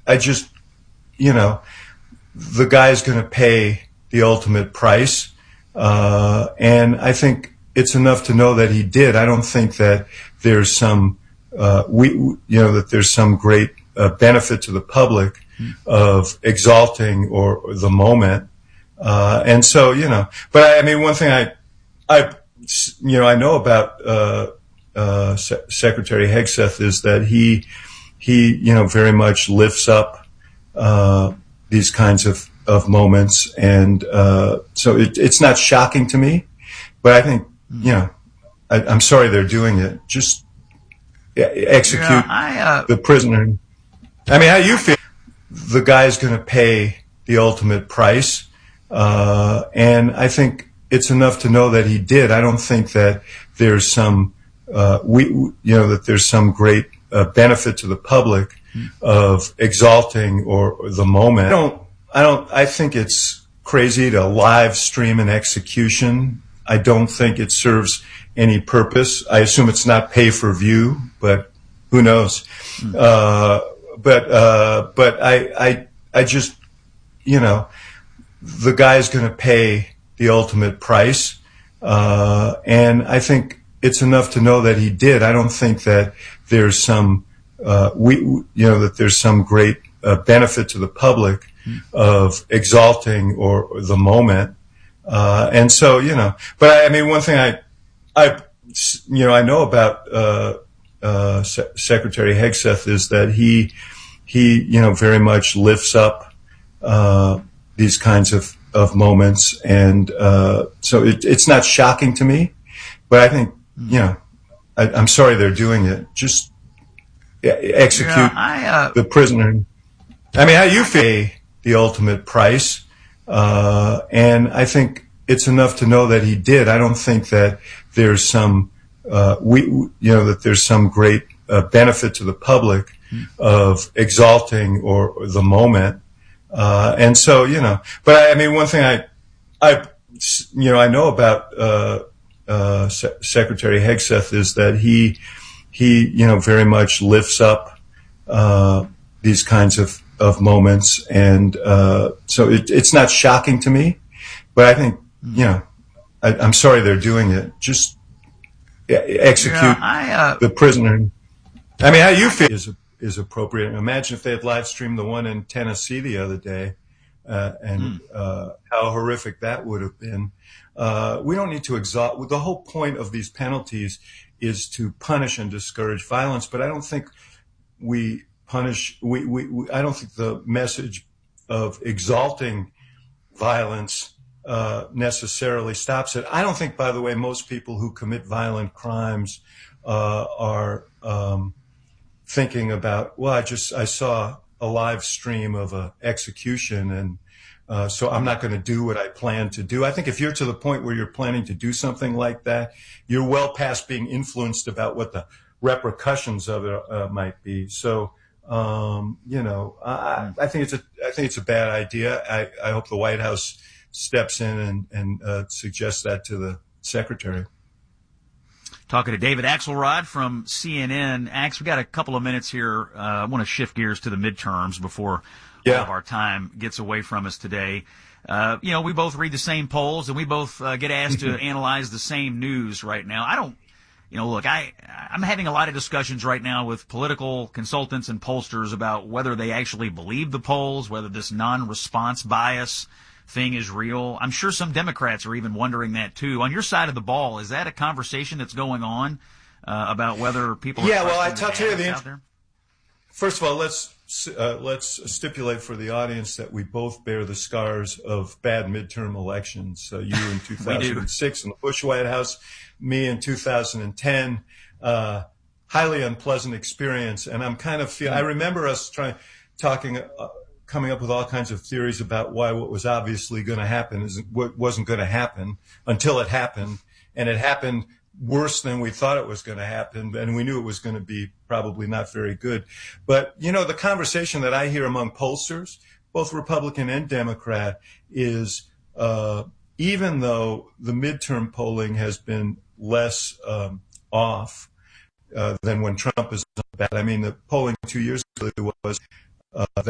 I just, you know, the guy's going to pay the ultimate price. And I think it's enough to know that he did. I don't think that there's some, that there's some great benefit to the public of exalting or the moment. And so, but I mean, one thing I know about, Secretary Hegseth is that he very much lifts up, these kinds of moments. And, so it's not shocking to me, but I think, I'm sorry they're doing it. Just execute the prisoner. I mean, how you feel? The guy's going to pay the ultimate price. And I think it's enough to know that he did. I don't think that there's some, that there's some great benefit to the public of exalting or the moment. I think it's crazy to live stream an execution. I don't think it serves any purpose. I assume it's not pay for view, but who knows? But I just, the guy's going to pay the ultimate price. And I think it's enough to know that he did. I don't think that there's some, that there's some great benefit to the public of exalting or the moment. And so, but I mean, one thing I know about, Secretary Hegseth is that he very much lifts up, these kinds of moments. And, so it's not shocking to me, but I think, I'm sorry they're doing it. Just execute the prisoner. I mean, how you feel the ultimate price. And I think it's enough to know that he did. I don't think that there's some, that there's some great benefit to the public of exalting or the moment. And so, but I mean, one thing I know about, Secretary Hegseth is that he very much lifts up, these kinds of moments. And, so it's not shocking to me, but I think, I'm sorry they're doing it. Just execute the prisoner. I mean, how you feel is appropriate. Imagine if they had live streamed the one in Tennessee the other day, and how horrific that would have been. We don't need to exalt. The whole point of these penalties is to punish and discourage violence, but I don't think we punish. I don't think the message of exalting violence necessarily stops it. I don't think, by the way, most people who commit violent crimes are thinking about, well, I saw a live stream of an execution, and so I'm not going to do what I plan to do. I think if you're to the point where you're planning to do something like that, you're well past being influenced about what the repercussions of it might be. So, I think it's a bad idea. I hope the White House steps in and suggests that to the secretary. Talking to David Axelrod from CNN. Ax, we got a couple of minutes here. I want to shift gears to the midterms before all of our time gets away from us today. We both read the same polls, and we both get asked to analyze the same news right now. I'm having a lot of discussions right now with political consultants and pollsters about whether they actually believe the polls, whether this non-response bias thing is real. I'm sure some Democrats are even wondering that too. On your side of the ball, is that a conversation that's going on about whether people are I tell you out there? First of all, let's stipulate for the audience that we both bear the scars of bad midterm elections. You in 2006 in the Bush White House, me in 2010. Highly unpleasant experience, and I'm kind of I remember us coming up with all kinds of theories about why what was obviously going to happen wasn't going to happen until it happened, and it happened worse than we thought it was going to happen, and we knew it was going to be probably not very good. But, the conversation that I hear among pollsters, both Republican and Democrat, is even though the midterm polling has been less off than when Trump is bad. I mean, the polling 2 years ago was that